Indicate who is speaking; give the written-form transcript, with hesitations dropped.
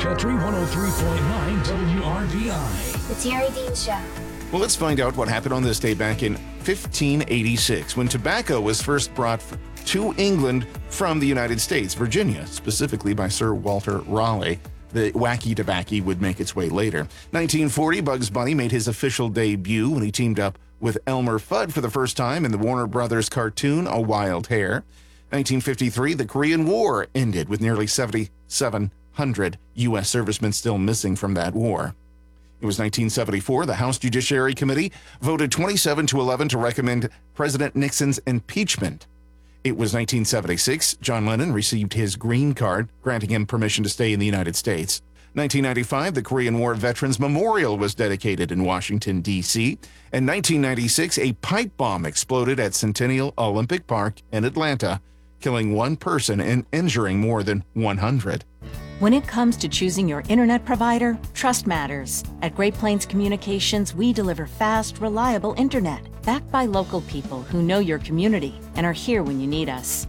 Speaker 1: Petrie 103.9 WRBI.
Speaker 2: The Terry Dean Show.
Speaker 3: Well, let's find out what happened on this day back in 1586 when tobacco was first brought to England from the United States, Virginia, specifically by Sir Walter Raleigh. The wacky tobacco would make its way later. 1940, Bugs Bunny made his official debut when he teamed up with Elmer Fudd for the first time in the Warner Brothers cartoon A Wild Hare. 1953, the Korean War ended with nearly 7,700 U.S. servicemen still missing from that war. It was 1974, the House Judiciary Committee voted 27-11 to recommend President Nixon's impeachment. It was 1976, John Lennon received his green card, granting him permission to stay in the United States. 1995, the Korean War Veterans Memorial was dedicated in Washington, D.C. In 1996, a pipe bomb exploded at Centennial Olympic Park in Atlanta, killing one person and injuring more than 100.
Speaker 4: When it comes to choosing your internet provider, trust matters. At Great Plains Communications, we deliver fast, reliable internet, backed by local people who know your community and are here when you need us.